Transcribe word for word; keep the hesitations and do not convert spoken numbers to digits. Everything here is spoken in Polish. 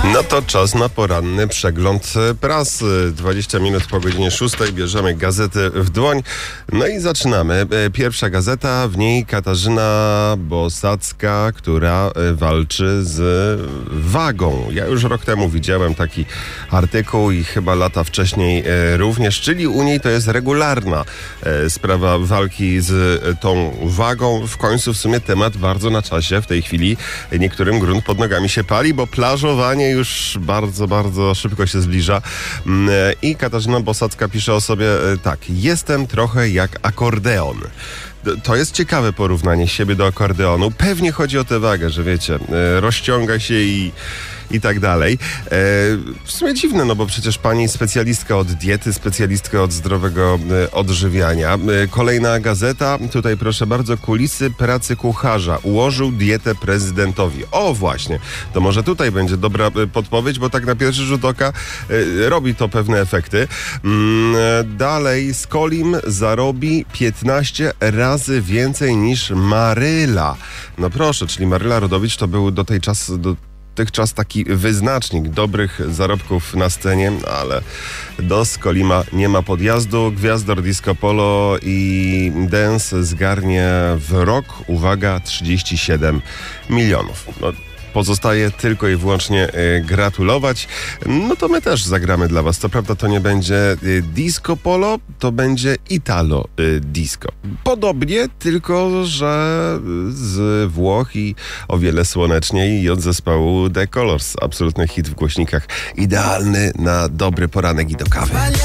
No to czas na poranny przegląd prasy. dwadzieścia minut po godzinie szóstej bierzemy gazety w dłoń. No i zaczynamy. Pierwsza gazeta, w niej Katarzyna Bosacka, która walczy z wagą. Ja już rok temu widziałem taki artykuł i chyba lata wcześniej również, czyli u niej to jest regularna sprawa walki z tą wagą. W końcu w sumie temat bardzo na czasie. W tej chwili niektórym grunt pod nogami się pali, bo plażowanie już bardzo, bardzo szybko się zbliża. I Katarzyna Bosacka pisze o sobie tak: jestem trochę jak akordeon. To jest ciekawe porównanie siebie do akordeonu. Pewnie chodzi o tę wagę, że wiecie, rozciąga się i i tak dalej. E, w sumie dziwne, no bo przecież pani specjalistka od diety, specjalistka od zdrowego e, odżywiania. E, kolejna gazeta, tutaj proszę bardzo, kulisy pracy kucharza. Ułożył dietę prezydentowi. O właśnie, to może tutaj będzie dobra e, podpowiedź, bo tak na pierwszy rzut oka e, robi to pewne efekty. Mm, e, dalej, Skolim zarobi piętnaście razy więcej niż Maryla. No proszę, czyli Maryla Rodowicz to był do tej czasu... Do Dotychczas taki wyznacznik dobrych zarobków na scenie, ale do Skolima nie ma podjazdu. Gwiazdor Disco Polo i Dance zgarnie w rok, uwaga, trzydzieści siedem milionów. No, pozostaje tylko i wyłącznie y, gratulować. No to my też zagramy dla was. Co prawda to nie będzie y, disco polo, to będzie italo y, disco. Podobnie, tylko że z Włoch i o wiele słoneczniej i od zespołu The Colors. Absolutny hit w głośnikach. Idealny na dobry poranek i do kawy.